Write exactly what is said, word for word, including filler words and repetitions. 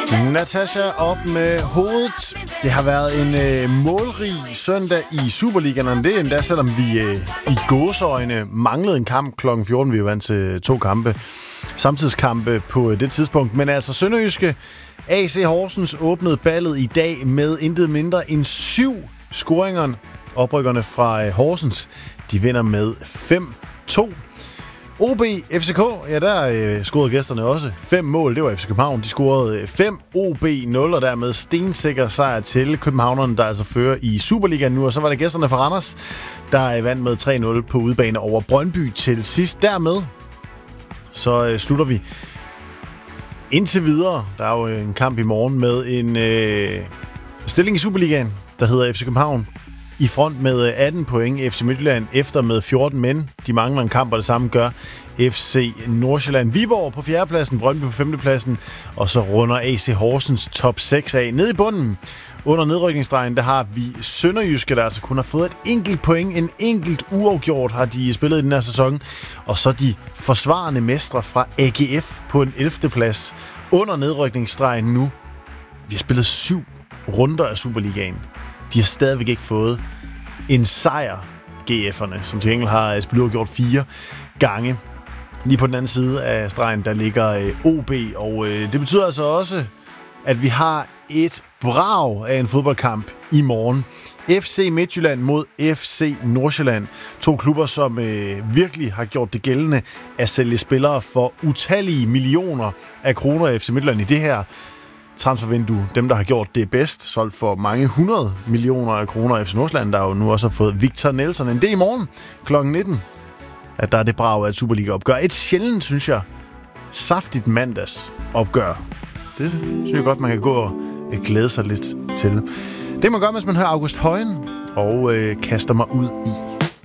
Natasha op med hovedet. Det har været en øh, målrig søndag i Superligaen, og det er endda, selvom vi øh, i gåseøjne manglede en kamp klokken fjorten. Vi var vant til to kampe, samtidskampe på øh, det tidspunkt. Men altså Sønderjyske A C Horsens åbnede ballet i dag med intet mindre end syv scoringer. Oprykkerne fra øh, Horsens, de vinder med fem to. O B F C K, ja, der øh, scorede gæsterne også fem mål. Det var F C København. De scorede fem, O B nul, og dermed stensikker sejr til københavnerne, der altså fører i Superligaen nu. Og så var det gæsterne fra Randers, der vandt med tre nul på udebane over Brøndby til sidst. Dermed så øh, slutter vi indtil videre. Der er jo en kamp i morgen med en øh, stilling i Superligaen, der hedder F C København i front med atten point, F C Midtjylland efter med fjorten, men de mangler en kamp, og det samme gør F C Nordsjælland. Viborg på fjerdepladsen, Brøndby på femtepladsen, og så runder A C Horsens top seks af. Nede i bunden, under nedrykningsstregen, der har vi Sønderjyske, der altså kun har fået et enkelt point, en enkelt uafgjort har de spillet i den her sæson, og så de forsvarende mestre fra A G F på en ellevte plads under nedrykningsstregen nu. Vi har spillet syv runder af Superligaen. De har stadigvæk ikke fået en sejr, G F'erne, som til gengæld har spillet gjort fire gange. Lige på den anden side af stregen, der ligger øh, O B, og øh, det betyder altså også, at vi har et brag af en fodboldkamp i morgen. F C Midtjylland mod F C Nordsjælland. To klubber, som øh, virkelig har gjort det gældende at sælge spillere for utallige millioner af kroner. F C Midtjylland i det her transfervindue, dem der har gjort det bedst, solgt for mange hundrede millioner af kroner. F C Nordsjælland, der jo nu også har fået Victor Nelson. Det er i morgen klokken nitten, at der er det brag af et Superliga-opgør. Et sjældent, synes jeg, saftigt mandagsopgør. Det synes jeg godt, man kan gå og glæde sig lidt til. Det man gør, hvis man hører August Højen og øh, kaster mig ud i